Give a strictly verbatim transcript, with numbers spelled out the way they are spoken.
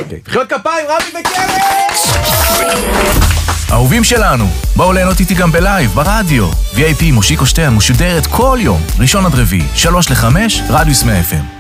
מחיאות כפיים, רבי וקרן! אהובים שלנו, בואו ליהנות איתי גם בלייב, ברדיו. וי איי פי מושיקו שטרן משודרת כל יום, ראשון עד רביעי, שלוש לחמש, רדיוס מאה אף אם.